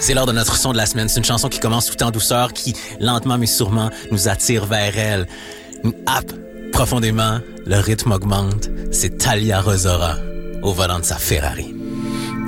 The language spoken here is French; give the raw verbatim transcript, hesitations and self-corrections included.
C'est l'heure de notre son de la semaine. C'est une chanson qui commence tout en douceur, qui, lentement mais sûrement, nous attire vers elle, nous happe profondément, le rythme augmente. C'est Talia Rosaura au volant de sa Ferrari.